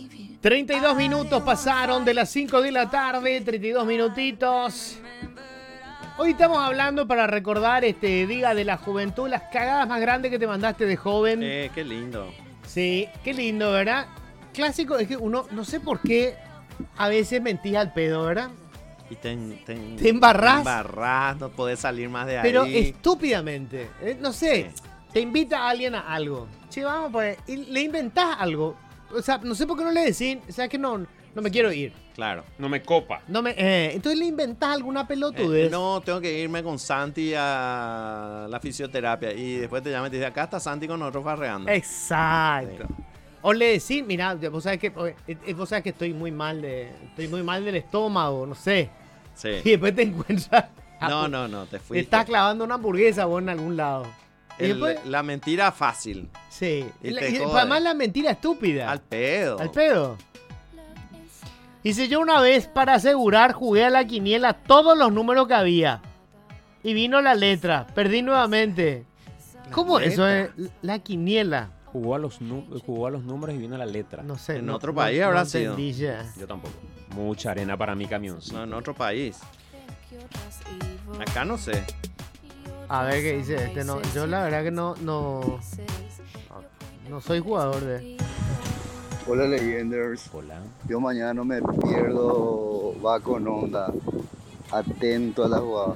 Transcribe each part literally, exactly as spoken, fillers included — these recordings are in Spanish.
treinta y dos minutos pasaron de las cinco de la tarde, treinta y dos minutitos. Hoy estamos hablando para recordar este Día de la Juventud, las cagadas más grandes que te mandaste de joven. Eh, qué lindo. Sí, qué lindo, ¿verdad? Clásico es que uno, no sé por qué, a veces mentís al pedo, ¿verdad? Y te, te, Te embarrás. Te embarrás, no podés salir más de ahí. Pero estúpidamente. Eh, no sé, Sí. te invita a alguien a algo. Che, vamos, pues, y le inventás algo. O sea, no sé por qué no le decís, o sea, que no, no me quiero ir. Claro. No me copa. No me, eh, entonces le inventás alguna pelotudez. Eh, no, tengo que irme con Santi a la fisioterapia. Y después te llaman y te dicen, acá está Santi con nosotros farreando. Exacto. Sí. O le decís, mira, vos sabés que, eh, vos sabés que estoy muy mal de, estoy muy mal del estómago, no sé. Sí. Y después te encuentras. No, no, no, te Te fuiste. estás clavando una hamburguesa vos en algún lado. Y El- después, La mentira fácil. sí. y Y la- te y jode. además la mentira estúpida. Al pedo. Al pedo. Hice yo una vez para asegurar, jugué a la quiniela todos los números que había. Y vino la letra. Perdí nuevamente. La ¿Cómo eso letra. es? La quiniela. Jugó a los, nu- jugó a los números y vino la letra. No sé. En no- otro no- país no habrá sido. entendí ya. Yo tampoco. Mucha arena para mi camión. No, en otro país. Acá no sé. A ver qué dice este. No, yo la verdad que no, no, no soy jugador de. Hola Legenders, Hola. yo mañana no me pierdo, va con onda, atento a la jugada.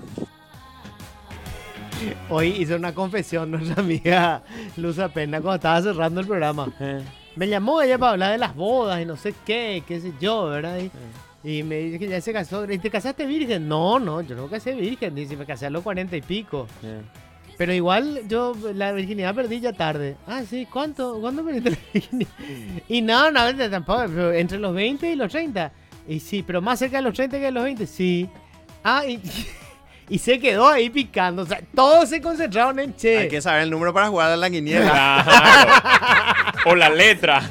Hoy hizo una confesión nuestra amiga Luz Apena cuando estaba cerrando el programa. Eh, Me llamó ella para hablar de las bodas y no sé qué, qué sé yo, ¿verdad? Y, y me dice que ya se casó. ¿Y te casaste virgen? No, no, yo no me casé virgen. Dice, me casé a los cuarenta y pico. eh. Pero igual yo la virginidad perdí ya tarde. Ah, sí, ¿cuánto? ¿Cuándo perdiste la virginidad? Y no, no, tampoco, pero entre los veinte y los treinta. Y sí, pero más cerca de los treinta que de los veinte, sí. Ah, y, y se quedó ahí picando. O sea, todos se concentraron en Che. Hay que saber el número para jugar a la quiniela. Claro. O la letra.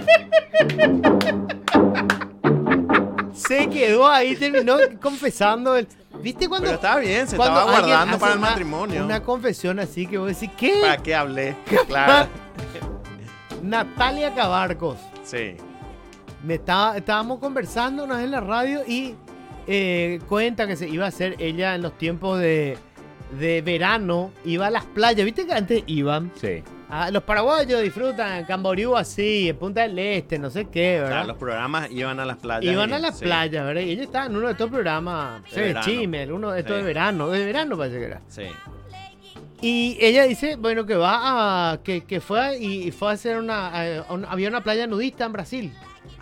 Se quedó ahí, terminó confesando. El, ¿Viste cuando? Pero estaba bien, se cuando estaba alguien guardando hace para el una- matrimonio. Una confesión así que vos decís, ¿qué? ¿Para qué hablé? Claro. Natalia Cabarcos. Sí. Me estaba, estábamos conversando una vez en la radio y eh, cuenta que se iba a hacer ella en los tiempos de, de verano, iba a las playas. ¿Viste que antes iban? Sí. Ah, los paraguayos disfrutan en Camboriú así, en Punta del Este, no sé qué, ¿verdad? Claro, los programas iban a las playas. Iban y- a las sí, playas, ¿verdad? Y ella estaba en uno de estos programas, De no sé, de verano. Chimel, uno de estos Sí. de verano, de verano parece que era. Sí. Y ella dice, bueno, que va a, que, que fue a- y fue a hacer una, a- a un- había una playa nudista en Brasil.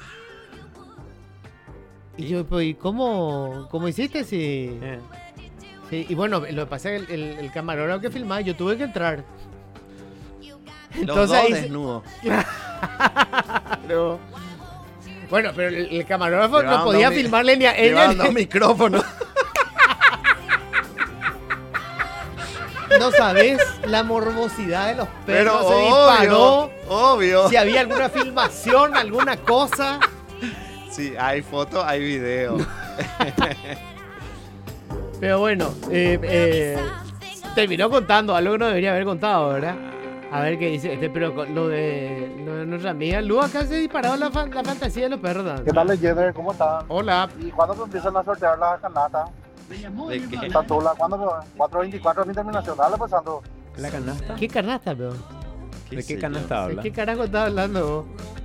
Y yo, pues, ¿y cómo, cómo hiciste si...? Eh. Sí, y bueno, lo que pasa es que el, el, el camarógrafo que filmaba, yo tuve que entrar. Los dos ahí se- desnudos. Claro. Bueno, pero el, el camarógrafo Llevaban no podía dos mi- filmarle ni a ella Llevaban ni dos micrófonos. No sabes la morbosidad de los Pero perros. Se obvio, disparó. obvio. Si había alguna filmación, alguna cosa. Sí, hay fotos, hay video. Pero bueno, eh, eh, terminó contando algo que no debería haber contado, ¿verdad? A ver qué dice este, pero con lo de, lo de nuestra amiga Lu, acá se disparó la, fan- la fantasía de los perros. ¿no? ¿Qué tal, Legender? ¿Cómo están? Hola. ¿Y cuándo se empiezan a sortear las canastas? ¿De qué? Tantula, ¿cuándo? cuatro veinticuatro es mi terminación. Dale, pues, Santo. ¿La canasta? ¿Qué canasta, peón? ¿Qué ¿De sé qué yo? canasta ¿De habla? qué carajo estás hablando vos?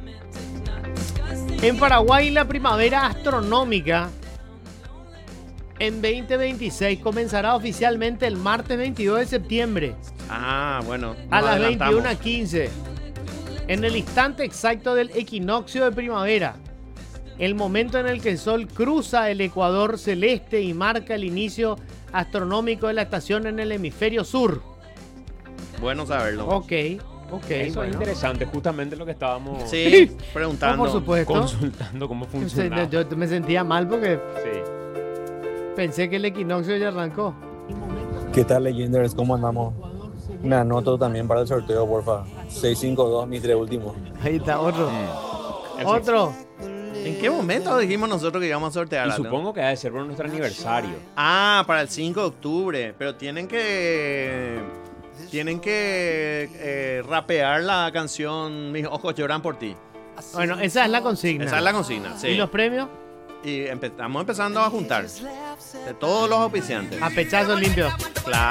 En Paraguay, la primavera astronómica en veinte veintiséis comenzará oficialmente el martes veintidós de septiembre Ah, bueno. a nos las adelantamos. veintiuna quince, en el instante exacto del equinoccio de primavera, el momento en el que el Sol cruza el ecuador celeste y marca el inicio astronómico de la estación en el hemisferio sur. Bueno saberlo. Ok, ok. Eso es bueno. interesante, justamente lo que estábamos Sí, preguntando. No, por supuesto. consultando cómo funcionaba. Yo me sentía mal porque Sí. pensé que el equinoccio ya arrancó. ¿Qué tal, Legenders? ¿Cómo andamos? Me anoto también para el sorteo, porfa. seiscientos cincuenta y dos, mis tres últimos. Ahí está, otro. Mm. Otro. ¿En qué momento dijimos nosotros que íbamos a sortear Y algo? supongo que ha de ser por nuestro aniversario. Ah, para el cinco de octubre. Pero tienen que. Tienen que eh, rapear la canción Mis ojos lloran por ti. Bueno, esa es la consigna. Esa es la consigna, sí. ¿Y los premios? Y empe- estamos empezando a juntar de todos los auspiciantes. A pechazo limpio. Claro.